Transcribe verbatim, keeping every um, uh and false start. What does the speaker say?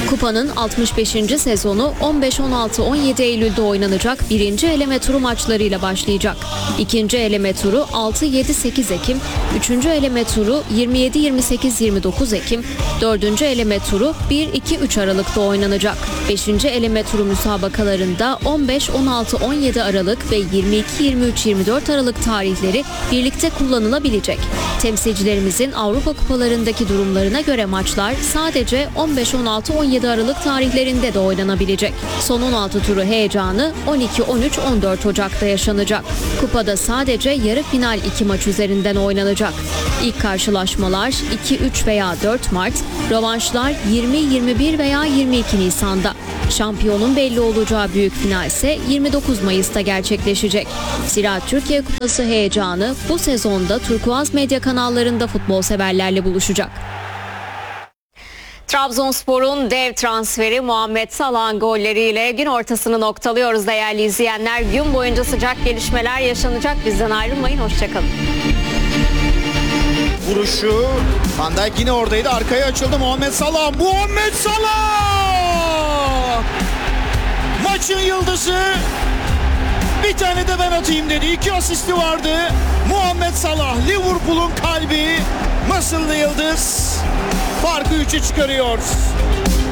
Kupanın altmış beşinci sezonu on beş, on altı, on yedi Eylül'de oynanacak birinci eleme turu maçlarıyla başlayacak. İkinci eleme turu altı, yedi, sekiz Ekim, üçüncü eleme turu yirmi yedi, yirmi sekiz, yirmi dokuz Ekim, dördüncü eleme turu bir, iki, üç Aralık'ta oynanacak. beşinci eleme turu müsabakalarında on beş, on altı, on yedi Aralık ve yirmi iki, yirmi üç, yirmi dört Aralık tarihleri birlikte kullanılabilecek. Temsilcilerimizin Avrupa kupalarındaki durumlarına göre maçlar sadece on beş, on altı, on yedi Aralık tarihlerinde de oynanabilecek. Son on altı turu heyecanı on iki, on üç, on dört Ocak'ta yaşanacak. Kupada sadece yarı final iki maç üzerinden oynanacak. İlk karşılaşmalar iki, üç veya dört Mart, rövanşlar yirmi, yirmi bir veya yirmi iki Nisan'da. Şampiyonun belli olacağı büyük final ise yirmi dokuz Mayıs'ta gerçekleşecek. Zira Türkiye Kupası heyecanı bu sezonda Turkuaz medya kanallarında futbol severlerle buluşacak. Trabzonspor'un dev transferi Muhammed Salah'ın golleriyle gün ortasını noktalıyoruz değerli izleyenler. Gün boyunca sıcak gelişmeler yaşanacak. Bizden ayrılmayın. Hoşçakalın. Vuruşu. Van Dijk yine oradaydı. Arkaya açıldı Muhammed Salah. Muhammed Salah! Maçın yıldızı. Bir tane de ben atayım dedi. İki asisti vardı. Muhammed Salah, Liverpool'un kalbi. Mısırlı yıldız farkı üçe çıkarıyor.